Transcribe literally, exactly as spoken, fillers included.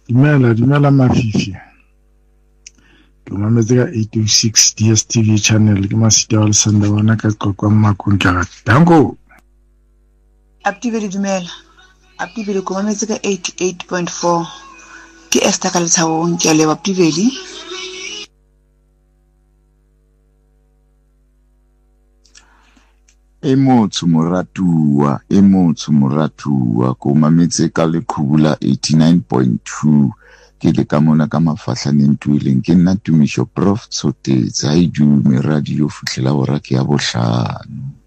Dumela, dumela Mafifi. Ke mametse ka eight oh six D S T V channel ke Masita wa Lesanda wana ka qoqwang makong ka Dango. Activate dumela. Activate ko mametse ka eighty-eight point four. Ke Esther ka Letshawong ke a leba Activate. Emotho moratuwa, emotho moratuwa ko mametse ka Leqhubula eighty-nine point two. Ke le ka mona ka mafahlaneng tueleng ke nna Tumisho Prof Tsotetsa ha e dume radio fihlela hora ke ya bohlano.